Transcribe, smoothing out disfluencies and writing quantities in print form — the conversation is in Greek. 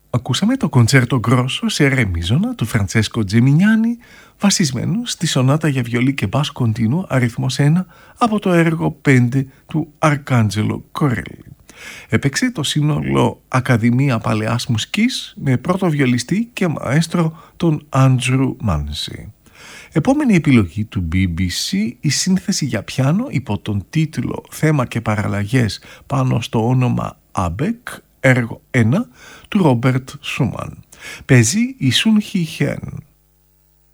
Ακούσαμε το κοντσέρτο γκρόσο σε ρε μίζωνα του Φραντσέσκο Τζεμινιάνι, βασισμένο στη σονάτα για βιολί και μπάς κοντίνου αριθμός 1 από το έργο 5 του Αρκάντζελο Κορέλη. Έπαιξε το σύνολο Ακαδημία Παλαιάς Μουσικής με πρώτο βιολιστή και μαέστρο τον Άντζρου Μάνση. Επόμενη επιλογή του BBC, η σύνθεση για πιάνο υπό τον τίτλο «Θέμα και παραλλαγές» πάνω στο όνομα «Άμπεκ», έργο 1 του Ρόμπερτ Σούμαν. Παίζει η Σουν Χι Χέν.